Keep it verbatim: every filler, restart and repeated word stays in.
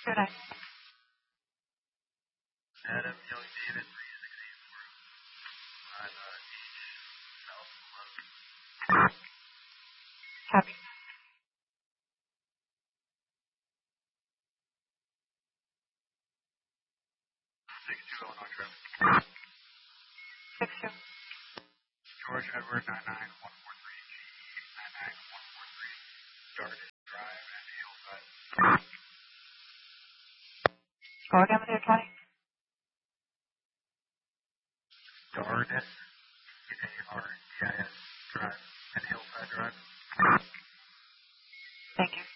two nine. Adam Young David three six eight four on uh, H South eleven. Copy. six two Illinois traffic. six two. George Edward nine nine one four three G E nine nine one four three Darden Drive and Hillside. Go again with your county. Darden A R D I S Drive and Hillside Drive. Thank you.